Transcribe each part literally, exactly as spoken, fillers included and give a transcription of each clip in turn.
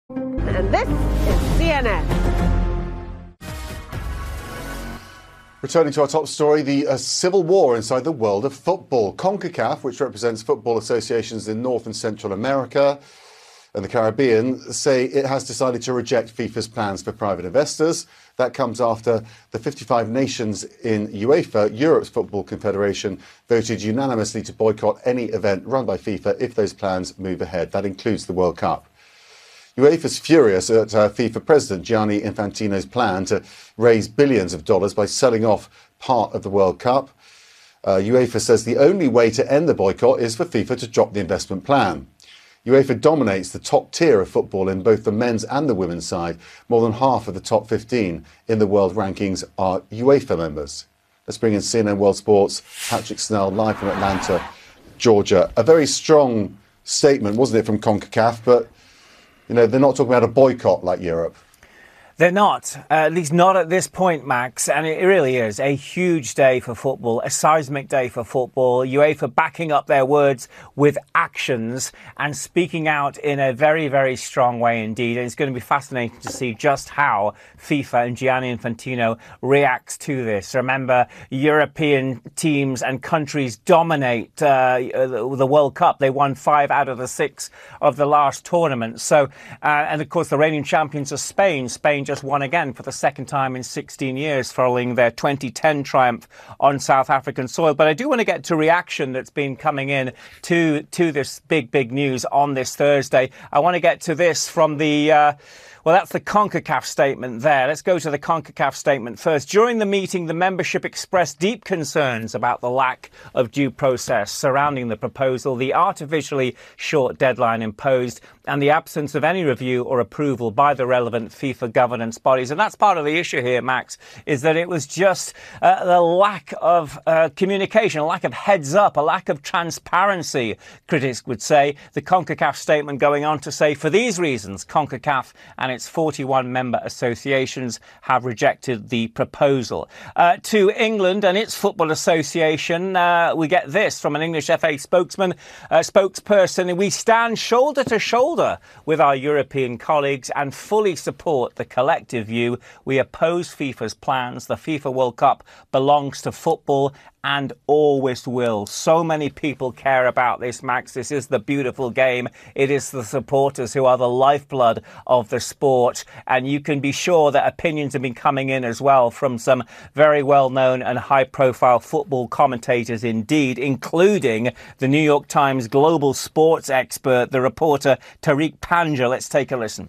And this is C N N. Returning to our top story, the uh, civil war inside the world of football. CONCACAF, which represents football associations in North and Central America and the Caribbean, say it has decided to reject FIFA's plans for private investors. That comes after the fifty-five nations in UEFA, Europe's football confederation, voted unanimously to boycott any event run by FIFA if those plans move ahead. That includes the World Cup. UEFA's furious at uh, FIFA President Gianni Infantino's plan to raise billions of dollars by selling off part of the World Cup. Uh, UEFA says the only way to end the boycott is for FIFA to drop the investment plan. UEFA dominates the top tier of football in both the men's and the women's side. More than half of the top fifteen in the world rankings are UEFA members. Let's bring in C N N World Sports' Patrick Snell, live from Atlanta, Georgia. A very strong statement, wasn't it, from CONCACAF, but you know, they're not talking about a boycott like Europe. They're not, uh, at least not at this point, Max. And it really is a huge day for football, a seismic day for football. UEFA backing up their words with actions and speaking out in a very, very strong way indeed. And it's going to be fascinating to see just how FIFA and Gianni Infantino reacts to this. Remember, European teams and countries dominate uh, the World Cup. They won five out of the six of the last tournament. So, uh, and of course, the reigning champions are Spain. Spain just won again for the second time in sixteen years following their twenty ten triumph on South African soil. But I do want to get to reaction that's been coming in to to this big, big news on this Thursday. I want to get to this from the... Uh, Well, that's the CONCACAF statement there. Let's go to the CONCACAF statement first. During the meeting, the membership expressed deep concerns about the lack of due process surrounding the proposal, the artificially short deadline imposed, and the absence of any review or approval by the relevant FIFA governance bodies. And that's part of the issue here, Max, is that it was just uh, the lack of uh, communication, a lack of heads up, a lack of transparency, critics would say. The CONCACAF statement going on to say, for these reasons, CONCACAF and its forty-one member associations have rejected the proposal. Uh, to England and its football association, uh, we get this from an English F A spokesman, uh, spokesperson. We stand shoulder to shoulder with our European colleagues and fully support the collective view. We oppose FIFA's plans. The FIFA World Cup belongs to football and always will. So many people care about this, Max. This is the beautiful game. It is the supporters who are the lifeblood of the sport. And you can be sure that opinions have been coming in as well from some very well-known and high-profile football commentators indeed, including the New York Times global sports expert, the reporter Tariq Panja. Let's take a listen.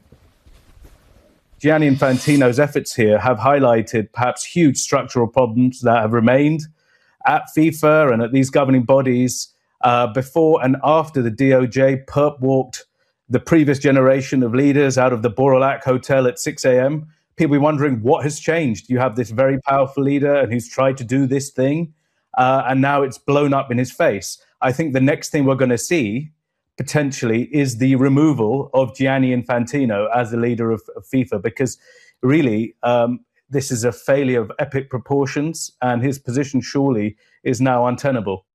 Gianni Infantino's efforts here have highlighted perhaps huge structural problems that have remained at FIFA and at these governing bodies uh, before and after the D O J perp walked the previous generation of leaders out of the Borolac Hotel at six a.m. People be wondering what has changed. You have this very powerful leader and who's tried to do this thing, uh, and now it's blown up in his face. I think the next thing we're going to see potentially is the removal of Gianni Infantino as the leader of, of FIFA, because really um, this is a failure of epic proportions, and his position surely is now untenable.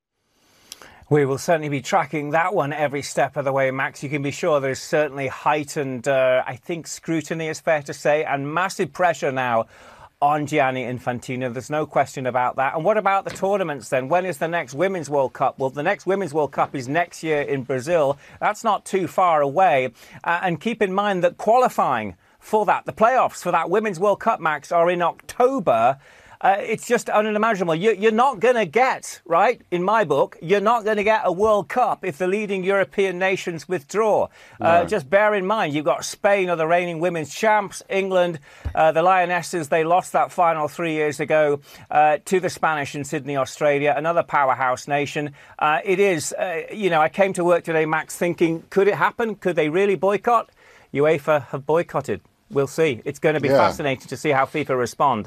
We will certainly be tracking that one every step of the way, Max. You can be sure there's certainly heightened, uh, I think, scrutiny is fair to say, and massive pressure now on Gianni Infantino. There's no question about that. And what about the tournaments then? When is the next Women's World Cup? Well, the next Women's World Cup is next year in Brazil. That's not too far away. Uh, and keep in mind that qualifying for that, the playoffs for that Women's World Cup, Max, are in October. Uh, it's just unimaginable. You, you're not going to get, right, in my book, you're not going to get a World Cup if the leading European nations withdraw. No. Uh, just bear in mind, you've got Spain are the reigning women's champs, England, uh, the Lionesses, they lost that final three years ago uh, to the Spanish in Sydney, Australia, another powerhouse nation. Uh, it is, uh, you know, I came to work today, Max, thinking, could it happen? Could they really boycott? UEFA have boycotted. We'll see. It's going to be yeah. fascinating to see how FIFA respond.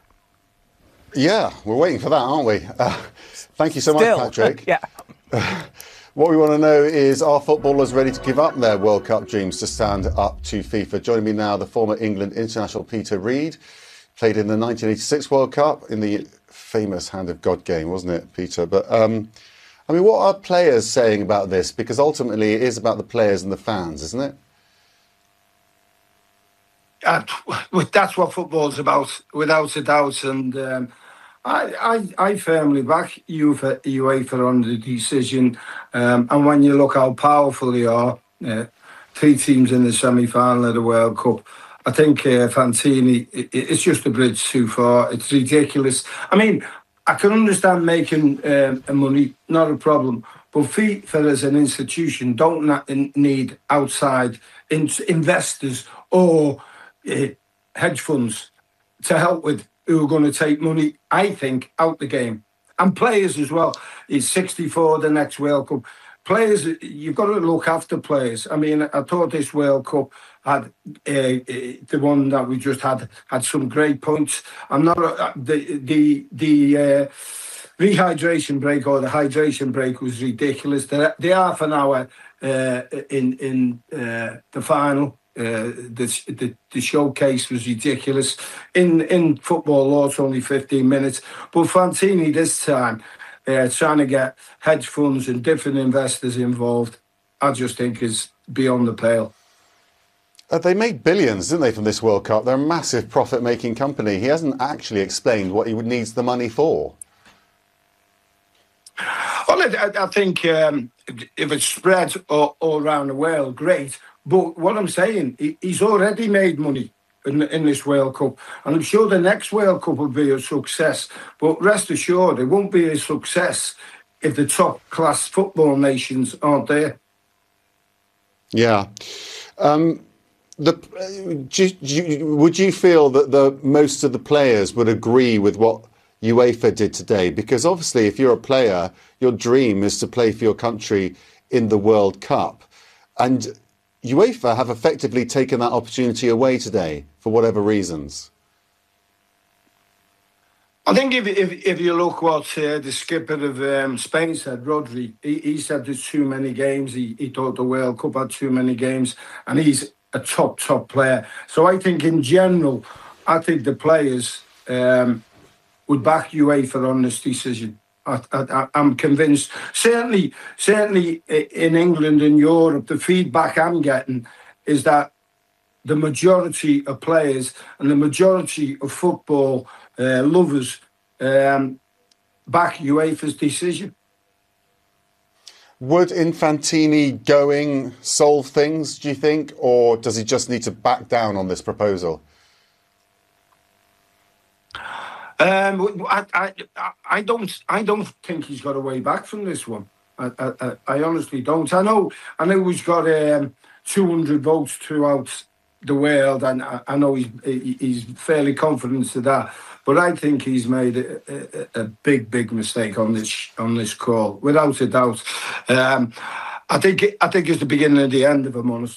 Yeah, we're waiting for that, aren't we? Uh, thank you so Still, much, Patrick. yeah. What we want to know is, are footballers ready to give up their World Cup dreams to stand up to FIFA? Joining me now, the former England international Peter Reid, played in the nineteen eighty-six World Cup in the famous Hand of God game, wasn't it, Peter? But, um, I mean, what are players saying about this? Because ultimately it is about the players and the fans, isn't it? uh, that's what football's about, without a doubt. And um, I, I, I firmly back UEFA, UEFA on the decision. Um, and when you look how powerful they are, uh, three teams in the semi-final of the World Cup, I think uh, Fantini, it, it's just a bridge too far. It's ridiculous. I mean, I can understand making um, money, not a problem. But FIFA as an institution don't na- need outside in- investors or uh, hedge funds to help with who are going to take money, I think, out the game. And players as well. He's sixty-four, the next World Cup. Players, you've got to look after players. I mean, I thought this World Cup had, uh, uh, the one that we just had, had some great points. I'm not, uh, the, the, the uh, rehydration break or the hydration break was ridiculous. The, the half an hour uh, in, in uh, the final, Uh, the, the the showcase was ridiculous. In in football law, it's only fifteen minutes. But Fantini this time, uh, trying to get hedge funds and different investors involved, I just think is beyond the pale. Uh, they made billions, didn't they, from this World Cup? They're a massive profit-making company. He hasn't actually explained what he would needs the money for. Well, I, I think um, if it's spread all, all around the world, great. But what I'm saying, he, he's already made money in, in this World Cup. And I'm sure the next World Cup will be a success. But rest assured, it won't be a success if the top-class football nations aren't there. Yeah. Um, the, do, do, would you feel that the most of the players would agree with what UEFA did today? Because obviously, if you're a player, your dream is to play for your country in the World Cup. And UEFA have effectively taken that opportunity away today for whatever reasons. I think if if, if you look what uh, the skipper of um, Spain said, Rodri, he, he said there's too many games. He, he thought the World Cup had too many games, and he's a top, top player. So I think in general, I think the players um, would back UEFA on this decision. I, I, I'm convinced. Certainly, certainly in England and Europe, the feedback I'm getting is that the majority of players and the majority of football uh, lovers um, back UEFA's decision. Would Infantini going solve things, do you think, or does he just need to back down on this proposal? Um, I, I, I don't, I don't think he's got a way back from this one. I, I, I honestly don't. I know, I know he's got um, two hundred votes throughout the world, and I, I know he's he's fairly confident of that. But I think he's made a, a, a big, big mistake on this on this call, without a doubt. Um, I think I think it's the beginning of the end, if I'm honest.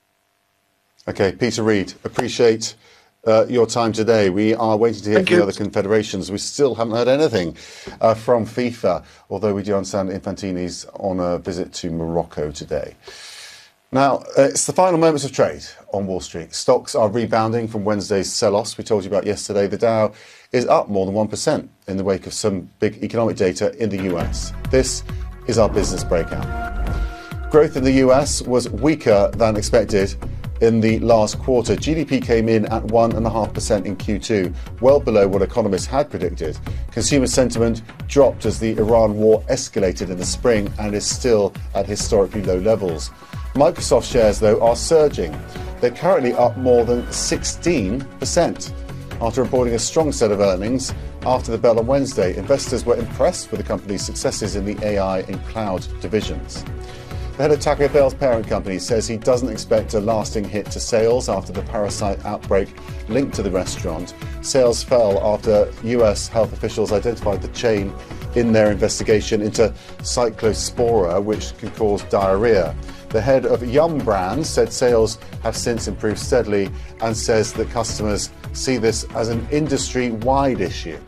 Okay, Peter Reid, appreciate Uh, your time today. We are waiting to hear Thank from you. the other confederations. We still haven't heard anything uh, from FIFA, although we do understand Infantini's on a visit to Morocco today. Now, uh, it's the final moments of trade on Wall Street. Stocks are rebounding from Wednesday's sell-offs we told you about yesterday. The Dow is up more than one percent in the wake of some big economic data in the U S. This is our business breakout. Growth in the U S was weaker than expected in the last quarter. G D P came in at one point five percent in Q two, well below what economists had predicted. Consumer sentiment dropped as the Iran war escalated in the spring and is still at historically low levels. Microsoft shares, though, are surging. They're currently up more than sixteen percent. After reporting a strong set of earnings after the bell on Wednesday, investors were impressed with the company's successes in the A I and cloud divisions. The head of Taco Bell's parent company says he doesn't expect a lasting hit to sales after the parasite outbreak linked to the restaurant. Sales fell after U S health officials identified the chain in their investigation into Cyclospora, which can cause diarrhea. The head of Yum Brands said sales have since improved steadily and says that customers see this as an industry-wide issue.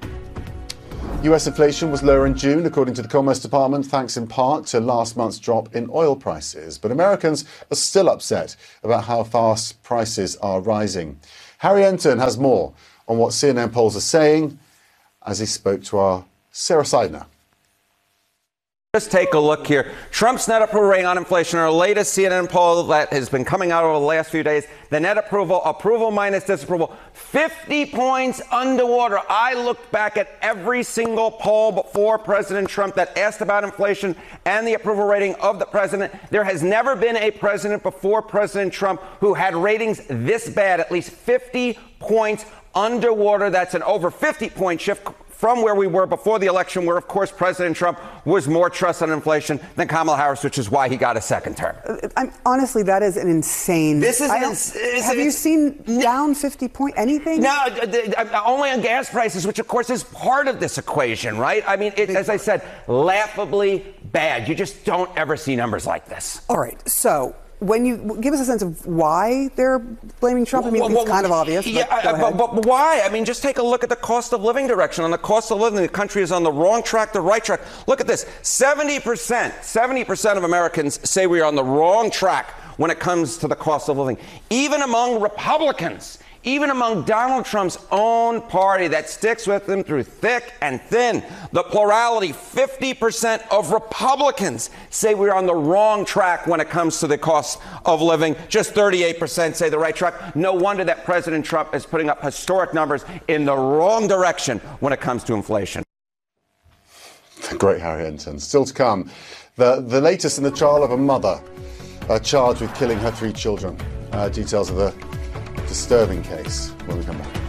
U S inflation was lower in June, according to the Commerce Department, thanks in part to last month's drop in oil prices. But Americans are still upset about how fast prices are rising. Harry Enton has more on what C N N polls are saying as he spoke to our Sarah Seidner. Just take a look here. Trump's net approval rating on inflation, our latest C N N poll that has been coming out over the last few days, the net approval, approval minus disapproval, fifty points underwater. I looked back at every single poll before President Trump that asked about inflation and the approval rating of the president. There has never been a president before President Trump who had ratings this bad, at least fifty points underwater. That's an over fifty point shift from where we were before the election, where, of course, President Trump was more trust on inflation than Kamala Harris, which is why he got a second term. I'm, honestly, that is an insane. This is. I An don't, ins- have you seen down fifty point anything? No, only on gas prices, which, of course, is part of this equation, right? I mean, it, as I said, laughably bad. You just don't ever see numbers like this. All right. So when you give us a sense of why they're blaming Trump, I mean, well, it's kind of obvious. Yeah, but, but, but why? I mean, just take a look at the cost of living direction. On the cost of living, the country is on the wrong track, the right track. Look at this. seventy percent, seventy percent of Americans say we are on the wrong track when it comes to the cost of living. Even among Republicans, even among Donald Trump's own party that sticks with him through thick and thin, the plurality, fifty percent of Republicans say we're on the wrong track when it comes to the cost of living. Just thirty-eight percent say the right track. No wonder that President Trump is putting up historic numbers in the wrong direction when it comes to inflation. Great Harry Hinton. Still to come, the, the latest in the trial of a mother uh, charged with killing her three children. Uh, details of the disturbing case when we come back.